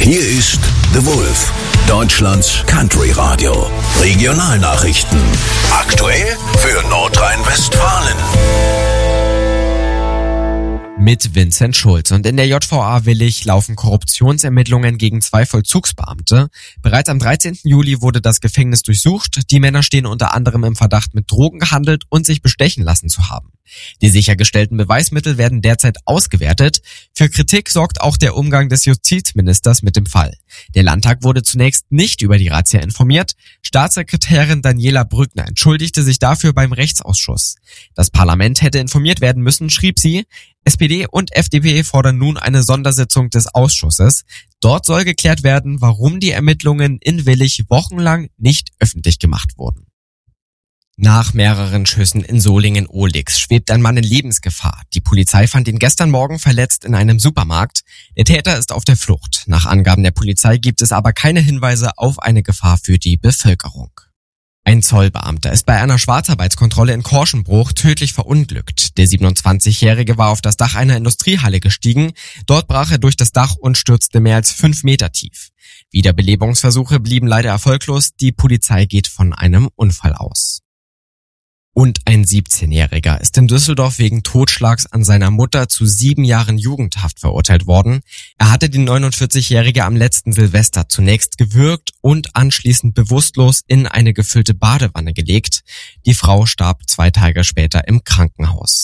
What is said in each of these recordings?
Hier ist The Wolf, Deutschlands Country Radio. Regionalnachrichten. Aktuell für Nordrhein-Westfalen. Mit Vincent Schulz. Und in der JVA Willich laufen Korruptionsermittlungen gegen 2 Vollzugsbeamte. Bereits am 13. Juli wurde das Gefängnis durchsucht. Die Männer stehen unter anderem im Verdacht, mit Drogen gehandelt und sich bestechen lassen zu haben. Die sichergestellten Beweismittel werden derzeit ausgewertet. Für Kritik sorgt auch der Umgang des Justizministers mit dem Fall. Der Landtag wurde zunächst nicht über die Razzia informiert. Staatssekretärin Daniela Brückner entschuldigte sich dafür beim Rechtsausschuss. Das Parlament hätte informiert werden müssen, schrieb sie. SPD und FDP fordern nun eine Sondersitzung des Ausschusses. Dort soll geklärt werden, warum die Ermittlungen in Willich wochenlang nicht öffentlich gemacht wurden. Nach mehreren Schüssen in Solingen-Ohlix schwebt ein Mann in Lebensgefahr. Die Polizei fand ihn gestern Morgen verletzt in einem Supermarkt. Der Täter ist auf der Flucht. Nach Angaben der Polizei gibt es aber keine Hinweise auf eine Gefahr für die Bevölkerung. Ein Zollbeamter ist bei einer Schwarzarbeitskontrolle in Korschenbruch tödlich verunglückt. Der 27-Jährige war auf das Dach einer Industriehalle gestiegen. Dort brach er durch das Dach und stürzte mehr als 5 Meter tief. Wiederbelebungsversuche blieben leider erfolglos. Die Polizei geht von einem Unfall aus. Und ein 17-Jähriger ist in Düsseldorf wegen Totschlags an seiner Mutter zu 7 Jahren Jugendhaft verurteilt worden. Er hatte die 49-Jährige am letzten Silvester zunächst gewürgt und anschließend bewusstlos in eine gefüllte Badewanne gelegt. Die Frau starb 2 Tage später im Krankenhaus.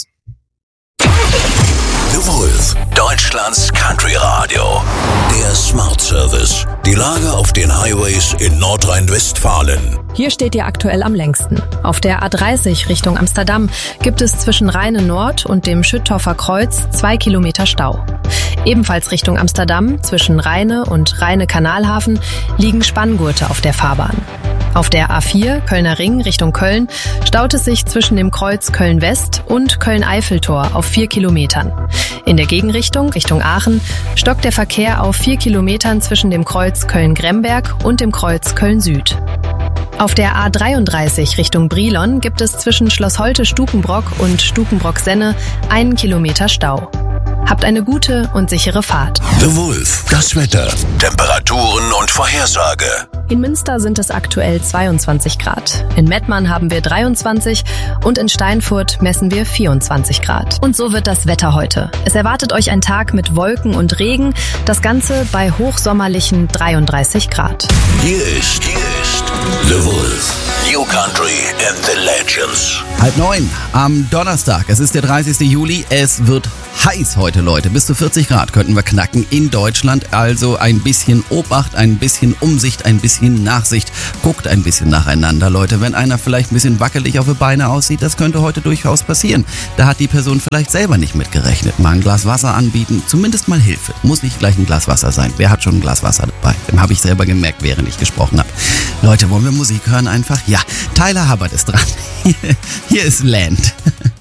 The Wolf, Deutschlands Country Radio. Der Smart Service. Die Lage auf den Highways in Nordrhein-Westfalen. Hier steht ihr aktuell am längsten. Auf der A30 Richtung Amsterdam gibt es zwischen Rheine Nord und dem Schüttorfer Kreuz 2 Kilometer Stau. Ebenfalls Richtung Amsterdam zwischen Rheine und Rheine-Kanalhafen liegen Spanngurte auf der Fahrbahn. Auf der A4 Kölner Ring Richtung Köln staut es sich zwischen dem Kreuz Köln-West und Köln-Eiffeltor auf 4 Kilometern. In der Gegenrichtung Richtung Aachen stockt der Verkehr auf 4 Kilometern zwischen dem Kreuz Köln-Gremberg und dem Kreuz Köln-Süd. Auf der A33 Richtung Brilon gibt es zwischen Schloss Holte-Stukenbrock und Stukenbrock-Senne 1 Kilometer Stau. Habt eine gute und sichere Fahrt. The Wolf, das Wetter, Temperaturen und Vorhersage. In Münster sind es aktuell 22 Grad. In Mettmann haben wir 23 und in Steinfurt messen wir 24 Grad. Und so wird das Wetter heute. Es erwartet euch ein Tag mit Wolken und Regen, das Ganze bei hochsommerlichen 33 Grad. Hier ist The Wolf, New Country and the Legends. 8:30 am Donnerstag. Es ist der 30. Juli. Es wird heiß heute, Leute. Bis zu 40 Grad könnten wir knacken in Deutschland. Also ein bisschen Obacht, ein bisschen Umsicht, ein bisschen Nachsicht. Guckt ein bisschen nacheinander, Leute. Wenn einer vielleicht ein bisschen wackelig auf die Beine aussieht, das könnte heute durchaus passieren. Da hat die Person vielleicht selber nicht mitgerechnet. Mal ein Glas Wasser anbieten, zumindest mal Hilfe. Muss nicht gleich ein Glas Wasser sein. Wer hat schon ein Glas Wasser dabei? Dem habe ich selber gemerkt, während ich gesprochen habe. Leute, wollen wir Musik hören einfach? Ja, Tyler Hubbard ist dran. Hier ist Land.